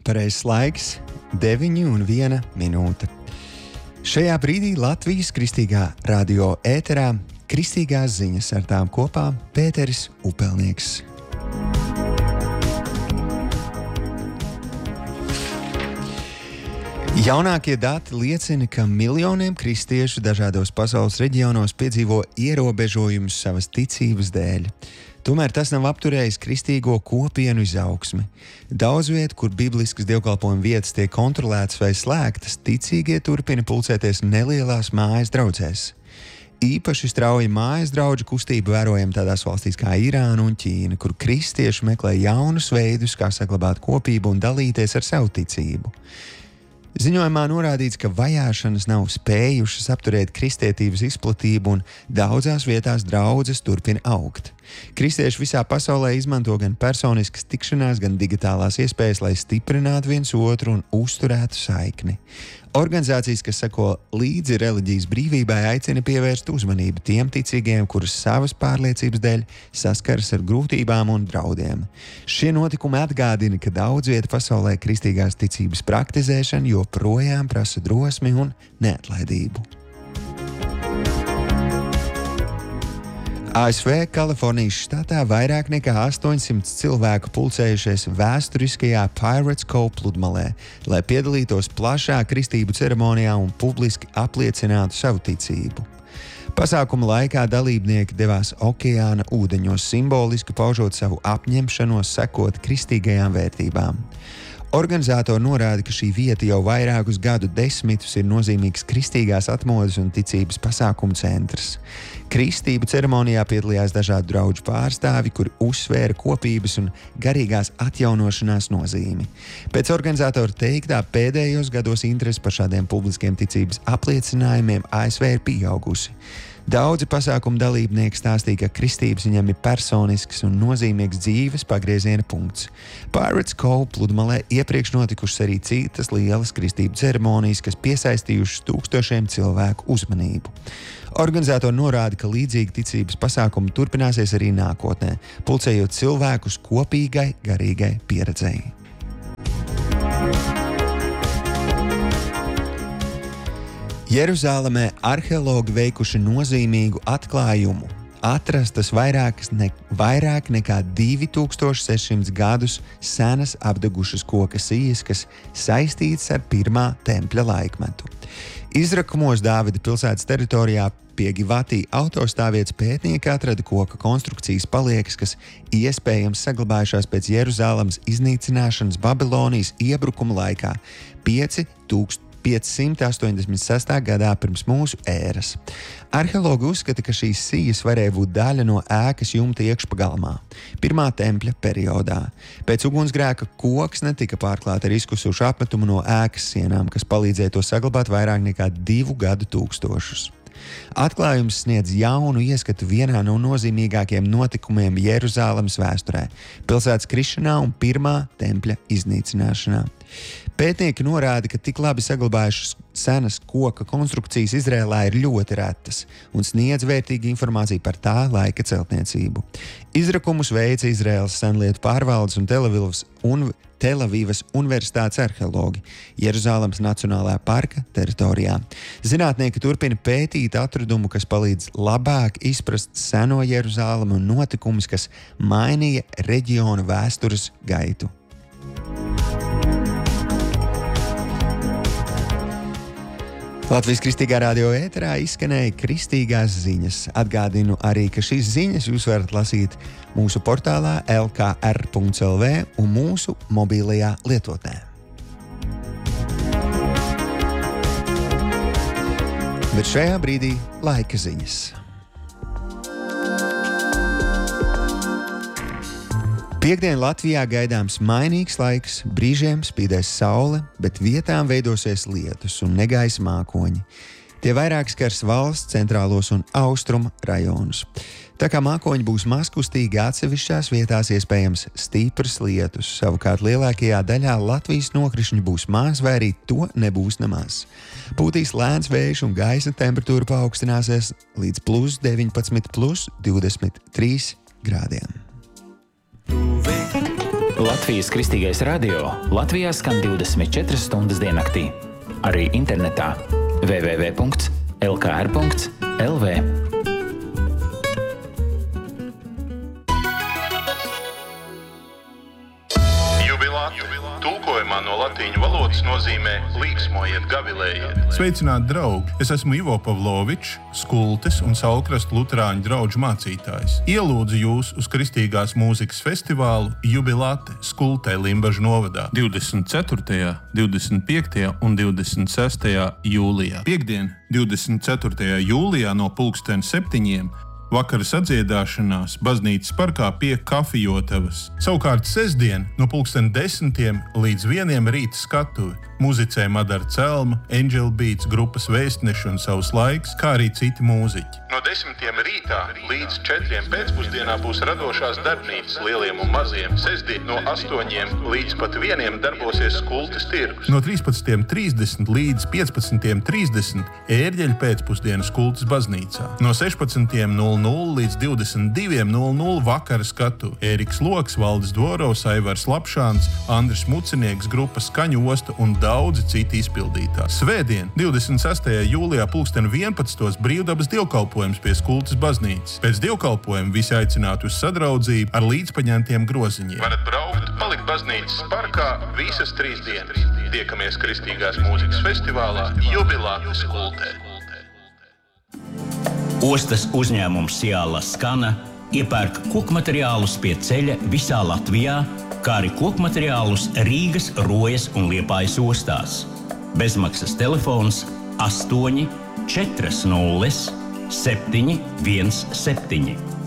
Pareizs laiks 9:01. Šajā brīdī Latvijas Kristīgā radio ēterā Kristīgās ziņas, ar tām kopā Pēteris Upelnieks. Jaunākie dati liecina, ka miljoniem kristiešu dažādos pasaules reģionos piedzīvo ierobežojumus savas ticības dēļ. Tomēr tas nav apturējis kristīgo kopienu izaugsmi. Daudz vietu, kur bibliskas dievkalpojuma vietas tiek kontrolētas vai slēgtas, ticīgie turpina pulcēties nelielās mājas draudzēs. Īpaši strauji mājas draugu kustību vērojam tādās valstīs kā Irāna un Ķīna, kur kristieši meklē jaunus veidus, kā saglabāt kopību un dalīties ar savu ticību. Ziņojumā norādīts, ka vajāšanas nav spējušas apturēt kristietības izplatību un daudzās vietās draudzes turpina augt. Kristieši visā pasaulē izmanto gan personiskas tikšanās, gan digitālās iespējas, lai stiprinātu viens otru un uzturētu saikni. Organizācijas, kas seko līdzi reliģijas brīvībai, aicina pievērst uzmanību tiem ticīgiem, kurus savas pārliecības dēļ saskaras ar grūtībām un draudiem. Šie notikumi atgādina, ka daudz vieta pasaulē kristīgās ticības praktizēšana joprojām prasa drosmi un neatlaidību. ASV Kalifornijas štatā vairāk nekā 800 cilvēku pulcējušies vēsturiskajā Pirates Cove pludmalē, lai piedalītos plašā kristību ceremonijā un publiski apliecinātu savu ticību. Pasākuma laikā dalībnieki devās okeāna ūdeņos, simboliski paužot savu apņemšanos sekot kristīgajām vērtībām. Organizatori norāda, ka šī vieta jau vairākus gadu desmitus ir nozīmīgs kristīgās atmodas un ticības pasākumu centrs. Kristību ceremonijā piedalījās dažādu draugu pārstāvi, kuri uzsvēra kopības un garīgās atjaunošanās nozīmi. Pēc organizatoru teiktā, pēdējos gados interese par šādiem publiskiem ticības apliecinājumiem ASV ir pieaugusi. Daudzi pasākumu dalībnieki stāstīja, ka kristības viņam ir personisks un nozīmīgs dzīves pagrieziena punkts. Pirates Cove pludmalē iepriekš notikušas arī citas lielas kristību ceremonijas, kas piesaistījušas tūkstošiem cilvēku uzmanību. Organizatori norāda, ka līdzīgi ticības pasākumi turpināsies arī nākotnē, pulcējot cilvēkus kopīgai garīgai pieredzei. Jeruzālēmē arheologi veikuši nozīmīgu atklājumu. Atrastas vairāk nekā 2600 gadus senas apdegušas koka sijas, kas saistītas ar pirmā tempļa laikmetu. Izrakumos Dāvida pilsētas teritorijā pie Givatī autostāvvietas pētnieki atrada koka konstrukcijas paliekas, kas iespējams saglabājušās pēc Jeruzālēmas iznīcināšanas Babilonijas iebrukuma laikā 586. gadā pirms mūsu ēras. Arheologi uzskata, ka šīs sijas varēja būt daļa no ēkas jumta iekšpagalmā, pirmā tempļa periodā. Pēc ugunsgrēka koks netika pārklāta ar izkusušu apmetumu no ēkas sienām, kas palīdzēja to saglabāt vairāk nekā 2 gadu tūkstošus. Atklājums sniedz jaunu ieskatu vienā no nozīmīgākajiem notikumiem Jeruzālēmas vēsturē – pilsētas krišanā un pirmā tempļa iznīcināšanā. Pētnieki norāda, ka tik labi saglabājušas senas koka konstrukcijas Izrēlā ir ļoti retas un sniedz vērtīgu informāciju par tā laika celtniecību. Izrakumus veica Izraēlas senlietu pārvaldes un Telavīvas universitātes arheologi Jeruzālēmas Nacionālajā parka teritorijā. Zinātnieki turpina pētīt atradumu, kas palīdz labāk izprast seno Jeruzālēmu un notikumus, kas mainīja reģiona vēstures gaitu. Latvijas Kristīgā radio ēterā izskanēja Kristīgās ziņas. Atgādinu arī, ka šīs ziņas jūs varat lasīt mūsu portālā lkr.lv un mūsu mobilajā lietotnē. Bet šajā brīdī laika ziņas. Piektdien Latvijā gaidāms mainīgs laiks, brīžiem spīdēs saule, bet vietām veidosies lietus un negaisa mākoņi. Tie vairāk skars valsts centrālos un austrumu rajonus. Tā kā mākoņi būs mazkustīgi, atsevišķās vietās iespējams stiprs lietus, savukārt lielākajā daļā Latvijas nokrišņi būs maz vai arī to nebūs nemaz. Pūtīs lēns vējš un gaisa temperatūra paaugstināsies līdz +19, +23 grādiem. Latvijas Kristīgais radio Latvijā skan 24 stundas diennaktī. Arī internetā www.lkr.lv. Tulkojumā no latīņu valodas nozīmē līksmojiet, gavilējiet. Sveicināti, draugi! Es esmu Ivo Pavlovičs, skultes un Saulkrastu luterāņu draugu mācītājs. Ielūdzu jūs uz Kristīgās mūzikas festivālu Jubilate Skultē Limbažu novadā 24., 25. un 26. jūlijā. Piektdien, 24. jūlijā no 7:00 vakara sadziedāšanās baznīcas parkā pie kafijotavas. Savukārt sestdien no 10:00 līdz 1:00 rīta skatuve. Muzicē Madara Celma, Angel Beats grupas Vēstneši un Savs laiks, kā arī citi mūziķi. No 10:00 rītā līdz 4:00 pēcpusdienā būs radošās darbnīcas lieliem un maziem. Sestdien no 8:00 līdz pat 1:00 darbosies skultes tirgus. No 13:30 līdz 15:30 ērģeļu pēcpusdienas skultes baznīcā. No 16:00 līdz 22:00 vakara skatuve. Ēriks Loks, Valdis Dvorovs, Aivars Lapšāns, Andris Mucinieks grupas Skaņu osta un daudzi citi izpildītāji. Svētdien, 26. jūlijā 11:00 brīvdabas dievkalpojums pie Skultes baznīcas. Pēc dievkalpojuma visi aicināti uz sadraudzību ar līdzpaņemtiem groziņiem. Varat braukt, palikt baznīcas parkā visas 3 dienas. Tiekamies Kristīgās mūzikas festivālā Jubilate Skultē. Ostas uzņēmums Ciala Skana iepērk kokmateriālus pie ceļa visā Latvijā, kā arī kokmateriālus Rīgas, Rojas un Liepājas ostās. Bezmaksas telefons 8 40 717.